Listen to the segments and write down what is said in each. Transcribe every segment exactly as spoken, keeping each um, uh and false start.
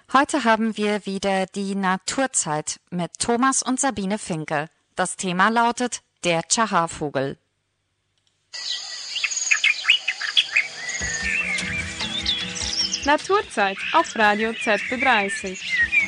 Heute haben wir wieder die Naturzeit mit Thomas und Sabine Finke. Das Thema lautet der Chaha-Vogel. Naturzeit auf Radio Z B dreißig.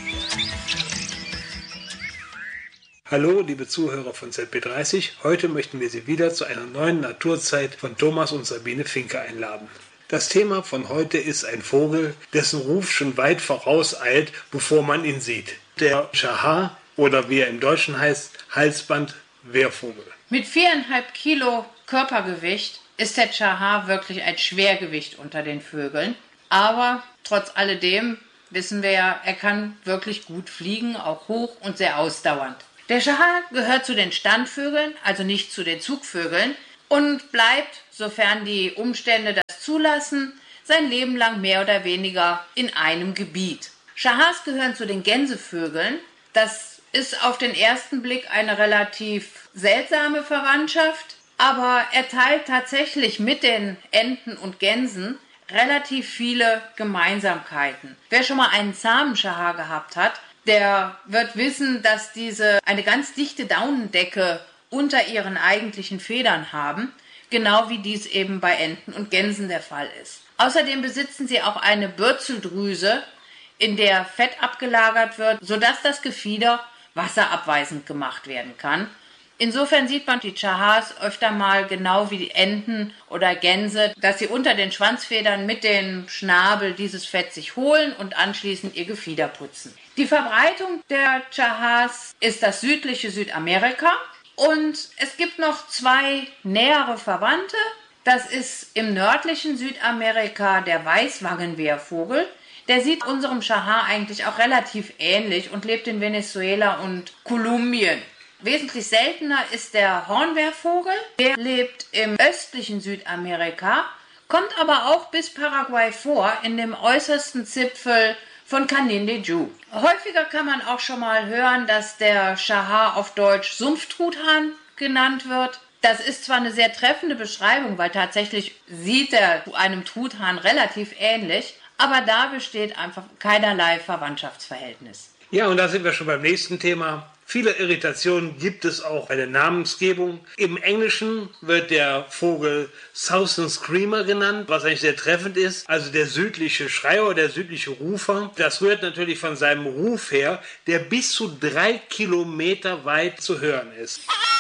Hallo, liebe Zuhörer von Z B dreißig. Heute möchten wir Sie wieder zu einer neuen Naturzeit von Thomas und Sabine Finke einladen. Das Thema von heute ist ein Vogel, dessen Ruf schon weit vorauseilt, bevor man ihn sieht. Der Chaha oder wie er im Deutschen heißt, Halsband-Wehrvogel. Mit viereinhalb Kilo Körpergewicht ist der Chaha wirklich ein Schwergewicht unter den Vögeln. Aber trotz alledem wissen wir ja, er kann wirklich gut fliegen, auch hoch und sehr ausdauernd. Der Chaha gehört zu den Standvögeln, also nicht zu den Zugvögeln, und bleibt, sofern die Umstände das zulassen, sein Leben lang mehr oder weniger in einem Gebiet. Chahas gehören zu den Gänsevögeln. Das ist auf den ersten Blick eine relativ seltsame Verwandtschaft, aber er teilt tatsächlich mit den Enten und Gänsen relativ viele Gemeinsamkeiten. Wer schon mal einen zahmen Chaha gehabt hat, der wird wissen, dass diese eine ganz dichte Daunendecke unter ihren eigentlichen Federn haben, genau wie dies eben bei Enten und Gänsen der Fall ist. Außerdem besitzen sie auch eine Bürzeldrüse, in der Fett abgelagert wird, sodass das Gefieder wasserabweisend gemacht werden kann. Insofern sieht man die Chahas öfter mal genau wie die Enten oder Gänse, dass sie unter den Schwanzfedern mit dem Schnabel dieses Fett sich holen und anschließend ihr Gefieder putzen. Die Verbreitung der Chahas ist das südliche Südamerika. Und es gibt noch zwei nähere Verwandte. Das ist im nördlichen Südamerika der Weißwangenwehrvogel. Der sieht unserem Chaha eigentlich auch relativ ähnlich und lebt in Venezuela und Kolumbien. Wesentlich seltener ist der Hornwehrvogel. Der lebt im östlichen Südamerika, kommt aber auch bis Paraguay vor, in dem äußersten Zipfel von Canindeyú. Häufiger kann man auch schon mal hören, dass der Chaha auf Deutsch Sumpftruthahn genannt wird. Das ist zwar eine sehr treffende Beschreibung, weil tatsächlich sieht er einem Truthahn relativ ähnlich, aber da besteht einfach keinerlei Verwandtschaftsverhältnis. Ja, und da sind wir schon beim nächsten Thema. Viele Irritationen gibt es auch bei der Namensgebung. Im Englischen wird der Vogel Southern Screamer genannt, was eigentlich sehr treffend ist. Also der südliche Schreier oder der südliche Rufer. Das rührt natürlich von seinem Ruf her, der bis zu drei Kilometer weit zu hören ist.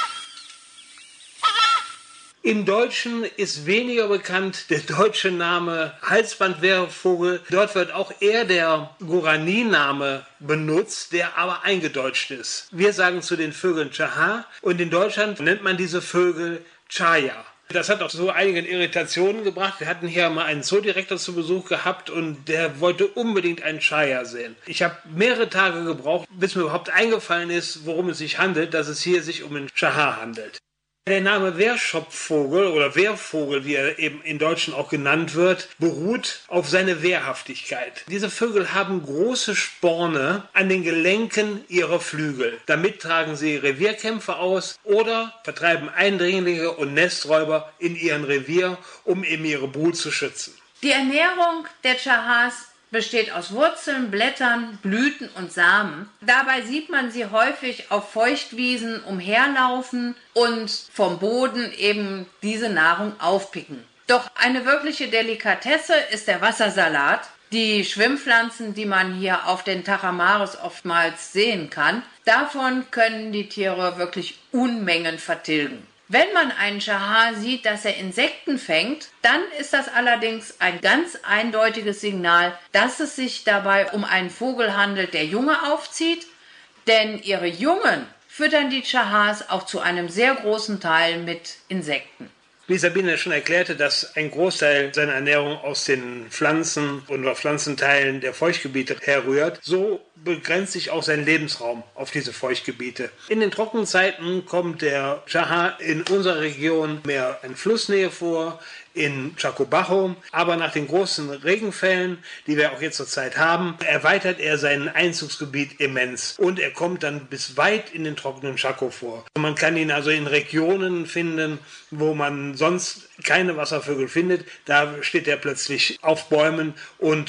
Im Deutschen ist weniger bekannt der deutsche Name Halsbandwehrvogel. Dort wird auch eher der Guarani-Name benutzt, der aber eingedeutscht ist. Wir sagen zu den Vögeln Chaha und in Deutschland nennt man diese Vögel Chaya. Das hat auch so einige Irritationen gebracht. Wir hatten hier mal einen Zoodirektor zu Besuch gehabt und der wollte unbedingt einen Chaya sehen. Ich habe mehrere Tage gebraucht, bis mir überhaupt eingefallen ist, worum es sich handelt, dass es hier sich um einen Chaha handelt. Der Name Wehrschopfvogel oder Wehrvogel, wie er eben in Deutschen auch genannt wird, beruht auf seine Wehrhaftigkeit. Diese Vögel haben große Sporne an den Gelenken ihrer Flügel. Damit tragen sie Revierkämpfe aus oder vertreiben Eindringlinge und Nesträuber in ihrem Revier, um eben ihre Brut zu schützen. Die Ernährung der Chahas besteht aus Wurzeln, Blättern, Blüten und Samen. Dabei sieht man sie häufig auf Feuchtwiesen umherlaufen und vom Boden eben diese Nahrung aufpicken. Doch eine wirkliche Delikatesse ist der Wassersalat. Die Schwimmpflanzen, die man hier auf den Tajamares oftmals sehen kann, davon können die Tiere wirklich Unmengen vertilgen. Wenn man einen Chaha sieht, dass er Insekten fängt, dann ist das allerdings ein ganz eindeutiges Signal, dass es sich dabei um einen Vogel handelt, der Junge aufzieht, denn ihre Jungen füttern die Chahas auch zu einem sehr großen Teil mit Insekten. Wie Sabine schon erklärte, dass ein Großteil seiner Ernährung aus den Pflanzen oder Pflanzenteilen der Feuchtgebiete herrührt, so begrenzt sich auch sein Lebensraum auf diese Feuchtgebiete. In den Trockenzeiten kommt der Chaha in unserer Region mehr in Flussnähe vor, in Chacobajo, aber nach den großen Regenfällen, die wir auch jetzt zur Zeit haben, erweitert er sein Einzugsgebiet immens und er kommt dann bis weit in den trockenen Chaco vor. Man kann ihn also in Regionen finden, wo man sonst keine Wasservögel findet, da steht er plötzlich auf Bäumen und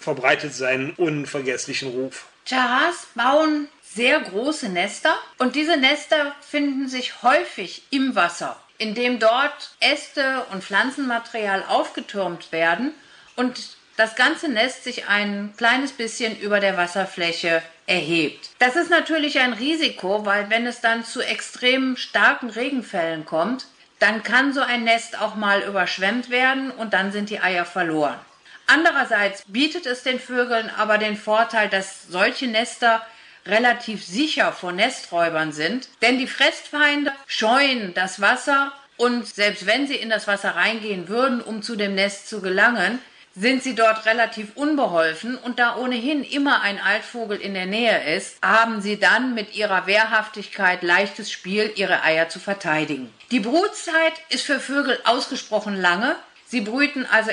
verbreitet seinen unvergesslichen Ruf. Chahars bauen sehr große Nester und diese Nester finden sich häufig im Wasser, indem dort Äste und Pflanzenmaterial aufgetürmt werden und das ganze Nest sich ein kleines bisschen über der Wasserfläche erhebt. Das ist natürlich ein Risiko, weil wenn es dann zu extrem starken Regenfällen kommt, dann kann so ein Nest auch mal überschwemmt werden und dann sind die Eier verloren. Andererseits bietet es den Vögeln aber den Vorteil, dass solche Nester relativ sicher vor Nesträubern sind, denn die Fressfeinde scheuen das Wasser und selbst wenn sie in das Wasser reingehen würden, um zu dem Nest zu gelangen, sind sie dort relativ unbeholfen und da ohnehin immer ein Altvogel in der Nähe ist, haben sie dann mit ihrer Wehrhaftigkeit leichtes Spiel, ihre Eier zu verteidigen. Die Brutzeit ist für Vögel ausgesprochen lange. Sie brüten also